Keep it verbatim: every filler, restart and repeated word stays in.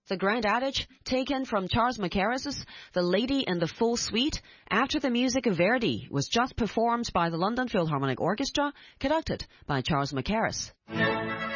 The grand adage, taken from Charles Mackerras's The Lady in the Full Suite, after the music of Verdi, was just performed by the London Philharmonic Orchestra, conducted by Charles Mackerras.